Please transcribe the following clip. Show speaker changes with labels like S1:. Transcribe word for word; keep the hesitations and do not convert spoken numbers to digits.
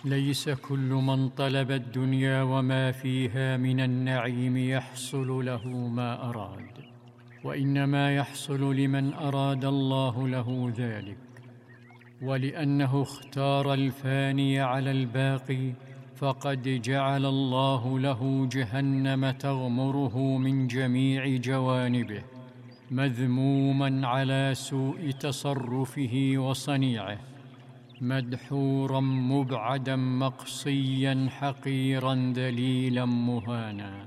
S1: ليس كل من طلب الدنيا وما فيها من النعيم يحصل له ما أراد، وإنما يحصل لمن أراد الله له ذلك. ولأنه اختار الفاني على الباقي، فقد جعل الله له جهنم تغمره من جميع جوانبه، مذموما على سوء تصرفه وصنيعه، مدحورا مبعدا مقصيا حقيرا ذليلا مهانا.